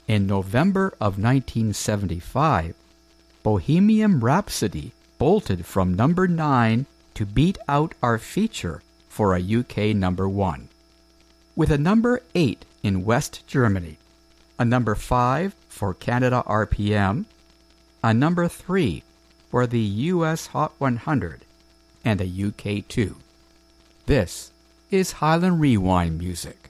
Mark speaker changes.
Speaker 1: In November of 1975, Bohemian Rhapsody bolted from number 9 to beat out our feature for a UK number 1. With a number 8 in West Germany, a number 5 for Canada RPM, a number 3 for the US Hot 100, and a UK 2. This is Highland Rewind music.